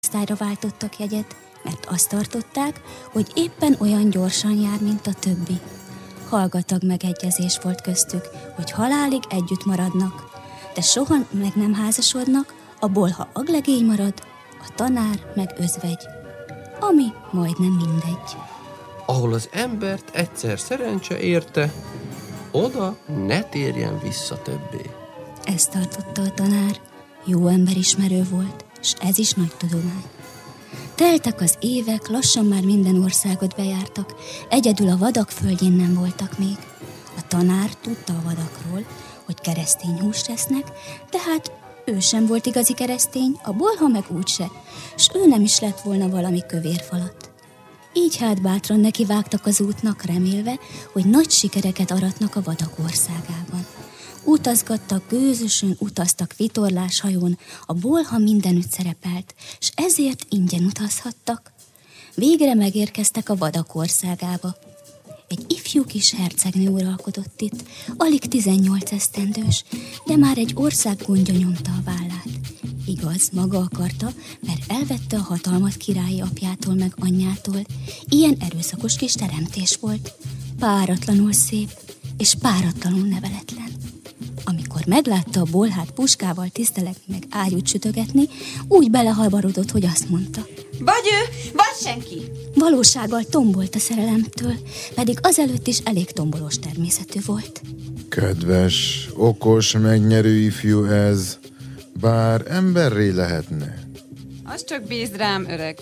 osztályra váltottak jegyet, mert azt tartották, hogy éppen olyan gyorsan jár, mint a többi. Hallgatag megegyezés volt köztük, hogy halálig együtt maradnak, de soha meg nem házasodnak, a bolha aglegény marad, a tanár meg özvegy. Ami majdnem mindegy. Ahol az embert egyszer szerencse érte, oda ne térjen vissza többé. Ezt tartotta a tanár, jó emberismerő volt, s ez is nagy tudomány. Teltek az évek, lassan már minden országot bejártak, egyedül a vadak földjén nem voltak még. A tanár tudta a vadakról, hogy keresztény húst esznek, de hát ő sem volt igazi keresztény, a bolha meg úgyse, s ő nem is lett volna valami kövér falat. Így hát bátran nekivágtak az útnak, remélve, hogy nagy sikereket aratnak a vadak országában. Utazgattak, gőzösön utaztak vitorláshajón, a bolha mindenütt szerepelt, s ezért ingyen utazhattak. Végre megérkeztek a vadak országába. Egy ifjú kis hercegnő uralkodott itt, alig 18 esztendős, de már egy ország gondja nyomta a vállát. Igaz, maga akarta, mert elvette a hatalmat királyi apjától meg anyjától. Ilyen erőszakos kis teremtés volt. Páratlanul szép, és páratlanul neveletlen. Amikor meglátta a bolhát puskával tisztelegni meg ágyút sütögetni, úgy belehalvarodott, hogy azt mondta: vagy ő, vagy senki! Valósággal tombolt a szerelemtől, pedig azelőtt is elég tombolós természetű volt. Kedves, okos, megnyerő ifjú ez, bár emberré lehetne. Az csak bízd rám, öreg,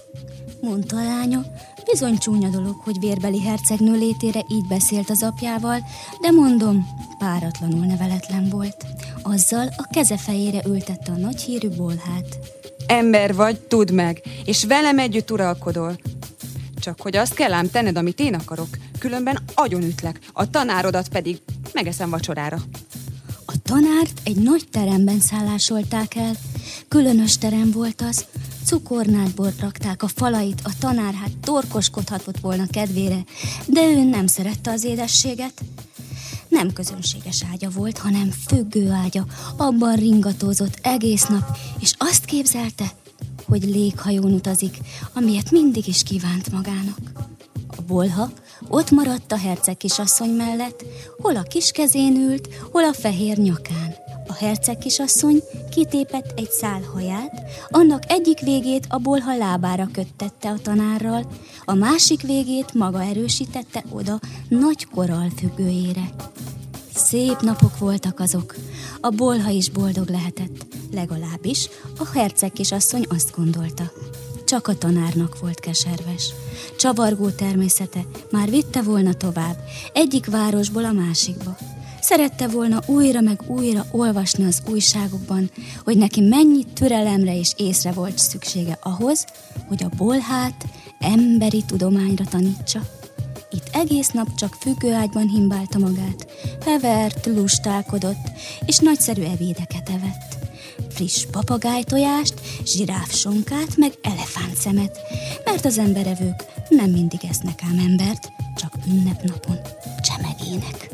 mondta a lánya. Bizony csúnya dolog, hogy vérbeli hercegnő létére így beszélt az apjával, de mondom, páratlanul neveletlen volt. Azzal a keze fejére ültette a nagyhírű bolhát. Ember vagy, tudd meg, és velem együtt uralkodol. Csak hogy azt kell ám tenned, amit én akarok, különben agyonütlek, a tanárodat pedig megeszem vacsorára. A tanárt egy nagy teremben szállásolták el. Különös terem volt az, cukornádból rakták a falait, a tanár hát torkoskodhatott volna kedvére, de ő nem szerette az édességet. Nem közönséges ágya volt, hanem függő ágya, abban ringatózott egész nap, és azt képzelte, hogy léghajón utazik, amilyet mindig is kívánt magának. A bolha ott maradt a herceg kisasszony mellett, hol a kis kezén ült, hol a fehér nyakán. A herceg kisasszony kitépett egy szál haját, annak egyik végét a bolha lábára köttette a tanárral, a másik végét maga erősítette oda nagy korallfüggőjére. Szép napok voltak azok, a bolha is boldog lehetett, legalábbis a herceg kisasszony azt gondolta. Csak a tanárnak volt keserves. Csavargó természete már vitte volna tovább, egyik városból a másikba. Szerette volna újra meg újra olvasni az újságokban, hogy neki mennyi türelemre és észre volt szüksége ahhoz, hogy a bolhát emberi tudományra tanítsa. Itt egész nap csak függőágyban himbálta magát, hevert, lustálkodott, és nagyszerű ebédeket evett. Friss papagájtojást, zsiráfsonkát, meg elefántszemet, mert az emberevők nem mindig esznek ám embert, csak ünnepnapon csemegének.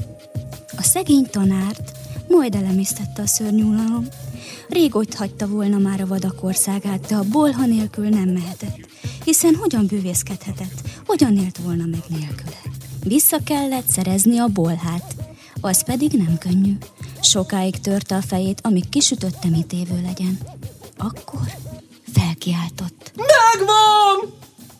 A szegény tanárt majd elemésztette a szörnyű unalom. Rég ott hagyta volna már a vadak országát, de a bolha nélkül nem mehetett, hiszen hogyan bűvészkedhetett, hogyan élt volna meg nélküle. Vissza kellett szerezni a bolhát, az pedig nem könnyű. Sokáig törte a fejét, amíg kisütötte, mit évő legyen. Akkor felkiáltott. Megvan!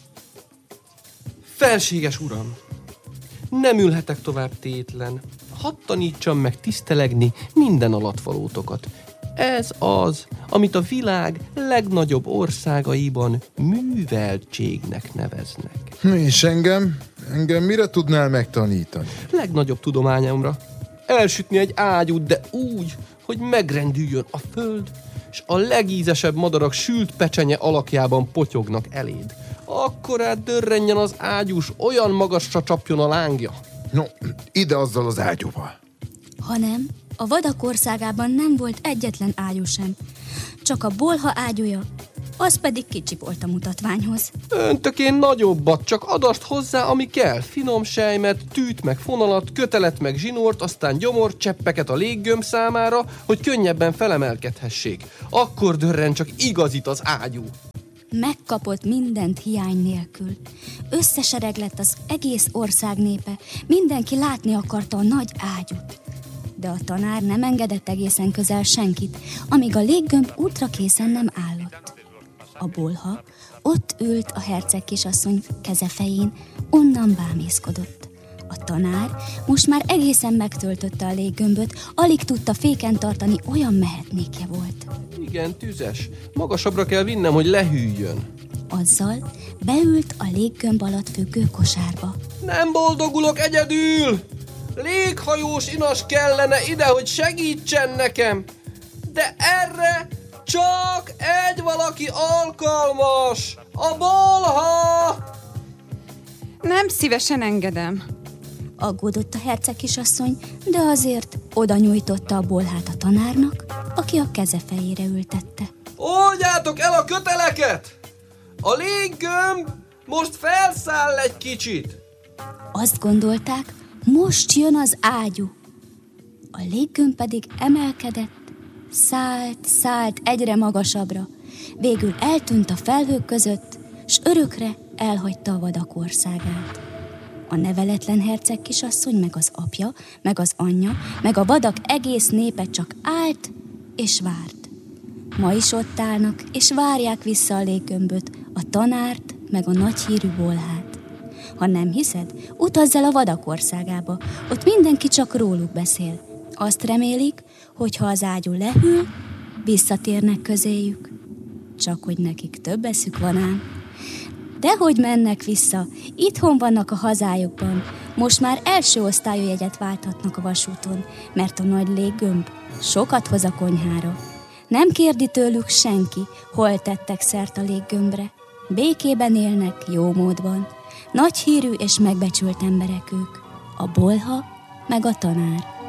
Felséges uram, nem ülhetek tovább tétlen. Hadd tanítsam meg tisztelegni minden alatvalótokat. Ez az, amit a világ legnagyobb országaiban műveltségnek neveznek. És engem mire tudnál megtanítani? Legnagyobb tudományomra. Elsütni egy ágyút, de úgy, hogy megrendüljön a föld, és a legízesebb madarak sült pecsenye alakjában potyognak eléd. Akkorát dörrenjen az ágyús, olyan magasra csapjon a lángja. No, ide azzal az ágyúval. Hanem a vadak országában nem volt egyetlen ágyú sem, csak a bolha ágyúja az pedig kicsi volt a mutatványhoz. Öntök én nagyobbat, csak adast hozzá, ami kell. Finom sejmet, tűt meg fonalat, kötelet meg zsinort, aztán gyomorcseppeket a léggömb számára, hogy könnyebben felemelkedhessék. Akkor dörren csak igazit az ágyú. Megkapott mindent hiány nélkül. Összesereg lett az egész ország népe, mindenki látni akarta a nagy ágyút. De a tanár nem engedett egészen közel senkit, amíg a léggömb útra készen nem állott. A bolha ott ült a herceg kisasszony kezefején, onnan bámészkodott. A tanár most már egészen megtöltötte a léggömböt, alig tudta féken tartani, olyan mehetnékje volt. Igen, tüzes. Magasabbra kell vinnem, hogy lehűljön. Azzal beült a léggömb alatt függő kosárba. Nem boldogulok egyedül! Léghajós inas kellene ide, hogy segítsen nekem! De erre csak egy valaki alkalmas! A bolha! Nem szívesen engedem. Aggódott a herceg kisasszony, de azért oda nyújtotta a bolhát a tanárnak, aki a keze fejére ültette. Oldjátok el a köteleket! A léggömb most felszáll egy kicsit! Azt gondolták, most jön az ágyú. A léggömb pedig emelkedett, szállt egyre magasabbra, végül eltűnt a felhők között, s örökre elhagyta a vadak országát. A neveletlen herceg kisasszony, meg az apja, meg az anyja, meg a vadak egész népe csak állt és várt. Ma is ott állnak, és várják vissza a léggömböt, a tanárt, meg a nagyhírű bolhát. Ha nem hiszed, utazz el a vadak országába, ott mindenki csak róluk beszél. Azt remélik, hogy ha az ágyú lehűl, visszatérnek közéjük. Csak hogy nekik több eszük van ám. Dehogy mennek vissza, itthon vannak a hazájukban. Most már első osztályú jegyet válthatnak a vasúton, mert a nagy léggömb sokat hoz a konyhára. Nem kérdi tőlük senki, hol tettek szert a léggömbre. Békében élnek, jó módban. Nagy hírű és megbecsült emberek ők. A bolha meg a tanár.